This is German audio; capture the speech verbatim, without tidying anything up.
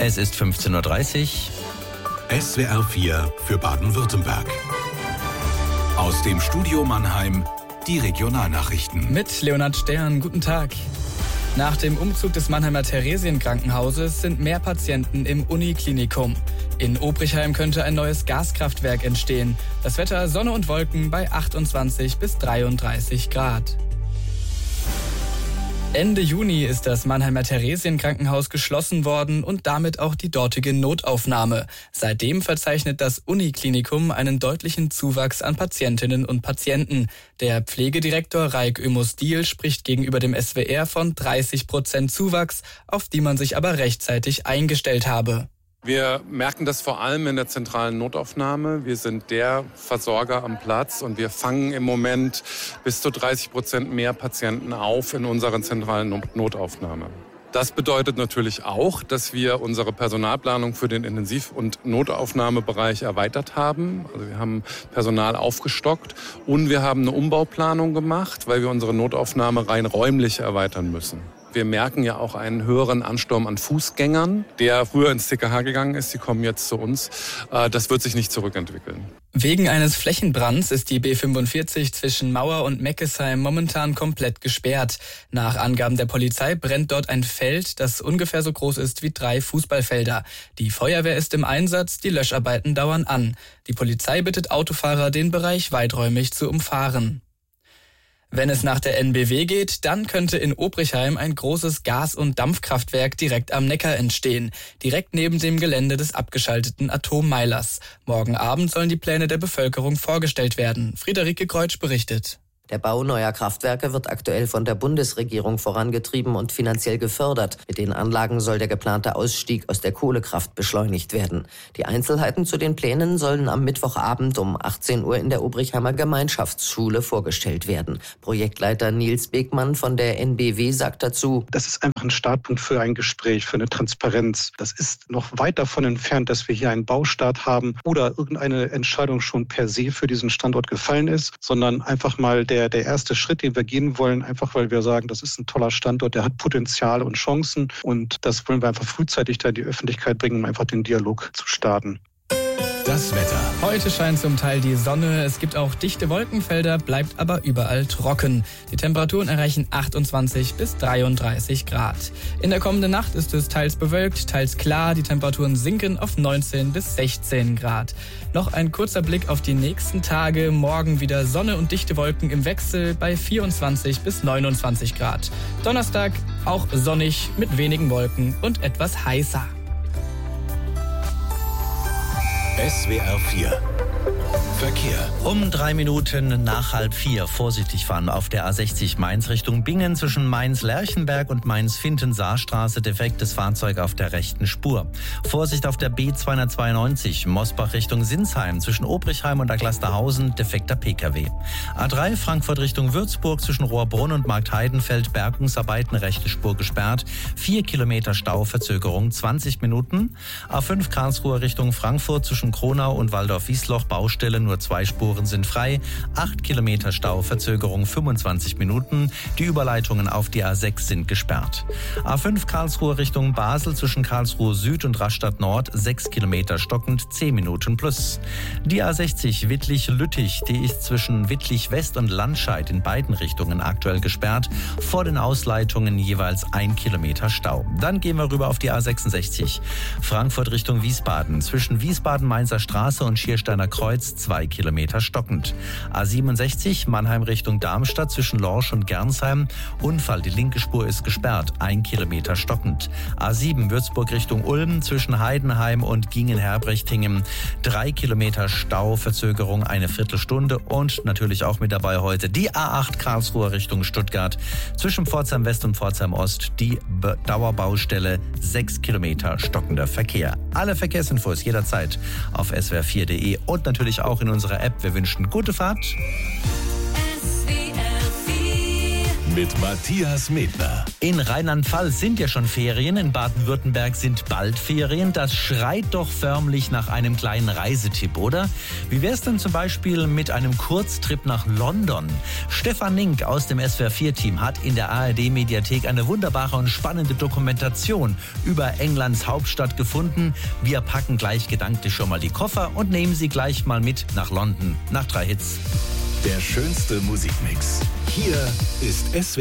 Es ist fünfzehn Uhr dreißig. S W R vier für Baden-Württemberg. Aus dem Studio Mannheim die Regionalnachrichten. Mit Leonhard Stern, guten Tag. Nach dem Umzug des Mannheimer Theresienkrankenhauses sind mehr Patienten im Uniklinikum. In Obrichheim könnte ein neues Gaskraftwerk entstehen. Das Wetter Sonne und Wolken bei achtundzwanzig bis dreiunddreißig Grad. Ende Juni ist das Mannheimer Theresienkrankenhaus geschlossen worden und damit auch die dortige Notaufnahme. Seitdem verzeichnet das Uniklinikum einen deutlichen Zuwachs an Patientinnen und Patienten. Der Pflegedirektor Raik Ömostil spricht gegenüber dem S W R von dreißig Prozent Zuwachs, auf die man sich aber rechtzeitig eingestellt habe. Wir merken das vor allem in der zentralen Notaufnahme. Wir sind der Versorger am Platz und wir fangen im Moment bis zu dreißig Prozent mehr Patienten auf in unserer zentralen Notaufnahme. Das bedeutet natürlich auch, dass wir unsere Personalplanung für den Intensiv- und Notaufnahmebereich erweitert haben. Also wir haben Personal aufgestockt und wir haben eine Umbauplanung gemacht, weil wir unsere Notaufnahme rein räumlich erweitern müssen. Wir merken ja auch einen höheren Ansturm an Fußgängern, der früher ins T K H gegangen ist. Die kommen jetzt zu uns. Das wird sich nicht zurückentwickeln. Wegen eines Flächenbrands ist die B fünfundvierzig zwischen Mauer und Meckesheim momentan komplett gesperrt. Nach Angaben der Polizei brennt dort ein Feld, das ungefähr so groß ist wie drei Fußballfelder. Die Feuerwehr ist im Einsatz, die Löscharbeiten dauern an. Die Polizei bittet Autofahrer, den Bereich weiträumig zu umfahren. Wenn es nach der N B W geht, dann könnte in Obrichheim ein großes Gas- und Dampfkraftwerk direkt am Neckar entstehen, direkt neben dem Gelände des abgeschalteten Atommeilers. Morgen Abend sollen die Pläne der Bevölkerung vorgestellt werden. Friederike Kreutsch berichtet. Der Bau neuer Kraftwerke wird aktuell von der Bundesregierung vorangetrieben und finanziell gefördert. Mit den Anlagen soll der geplante Ausstieg aus der Kohlekraft beschleunigt werden. Die Einzelheiten zu den Plänen sollen am Mittwochabend um achtzehn Uhr in der Obrichheimer Gemeinschaftsschule vorgestellt werden. Projektleiter Nils Begmann von der N B W sagt dazu: Das ist einfach ein Startpunkt für ein Gespräch, für eine Transparenz. Das ist noch weit davon entfernt, dass wir hier einen Baustart haben oder irgendeine Entscheidung schon per se für diesen Standort gefallen ist, sondern einfach mal der, der erste Schritt, den wir gehen wollen, einfach weil wir sagen, das ist ein toller Standort, der hat Potenzial und Chancen und das wollen wir einfach frühzeitig da in die Öffentlichkeit bringen, um einfach den Dialog zu starten. Das Wetter. Heute scheint zum Teil die Sonne, es gibt auch dichte Wolkenfelder, bleibt aber überall trocken. Die Temperaturen erreichen achtundzwanzig bis dreiunddreißig Grad. In der kommenden Nacht ist es teils bewölkt, teils klar, die Temperaturen sinken auf neunzehn bis sechzehn Grad. Noch ein kurzer Blick auf die nächsten Tage, morgen wieder Sonne und dichte Wolken im Wechsel bei vierundzwanzig bis neunundzwanzig Grad. Donnerstag auch sonnig mit wenigen Wolken und etwas heißer. S W R vier Verkehr. Um drei Minuten nach halb vier vorsichtig fahren auf der A sechzig Mainz Richtung Bingen zwischen Mainz-Lerchenberg und Mainz-Finten-Saarstraße. Defektes Fahrzeug auf der rechten Spur. Vorsicht auf der B zweihundertzweiundneunzig Mosbach Richtung Sinsheim zwischen Obrichheim und Aglasterhausen. Defekter P K W. A drei Frankfurt Richtung Würzburg zwischen Rohrbrunn und Marktheidenfeld. Bergungsarbeiten, rechte Spur gesperrt. Vier Kilometer Stau, Verzögerung zwanzig Minuten. A fünf Karlsruhe Richtung Frankfurt zwischen Kronau und Waldorf-Wiesloch. Baustelle, nur zwei Spuren sind frei. Acht Kilometer Stau, Verzögerung fünfundzwanzig Minuten. Die Überleitungen auf die A sechs sind gesperrt. A fünf Karlsruhe Richtung Basel zwischen Karlsruhe Süd und Rastatt Nord. Sechs Kilometer stockend, zehn Minuten plus. Die A sechzig Wittlich-Lüttich, die ist zwischen Wittlich West und Landscheid in beiden Richtungen aktuell gesperrt. Vor den Ausleitungen jeweils ein Kilometer Stau. Dann gehen wir rüber auf die A sechsundsechzig. Frankfurt Richtung Wiesbaden. Zwischen Wiesbaden-Mainzer Straße und Schiersteiner Kreuz zwei Kilometer stockend. A siebenundsechzig Mannheim Richtung Darmstadt zwischen Lorsch und Gernsheim. Unfall, die linke Spur ist gesperrt, ein Kilometer stockend. A sieben Würzburg Richtung Ulm zwischen Heidenheim und Gingen-Herbrechtingen. Drei Kilometer Stau, Verzögerung eine Viertelstunde und natürlich auch mit dabei heute die A acht Karlsruhe Richtung Stuttgart zwischen Pforzheim West und Pforzheim Ost. Die Be- Dauerbaustelle, sechs Kilometer stockender Verkehr. Alle Verkehrsinfos jederzeit auf S W R vier punkt de und natürlich auch in unserer App. Wir wünschen gute Fahrt. mit Matthias Medner. In Rheinland-Pfalz sind ja schon Ferien, in Baden-Württemberg sind bald Ferien. Das schreit doch förmlich nach einem kleinen Reisetipp, oder? Wie wär's denn zum Beispiel mit einem Kurztrip nach London? Stefan Nink aus dem S W R vier Team hat in der A R D-Mediathek eine wunderbare und spannende Dokumentation über Englands Hauptstadt gefunden. Wir packen gleich gedanklich schon mal die Koffer und nehmen sie gleich mal mit nach London, nach drei Hits. Der schönste Musikmix. Hier ist S W R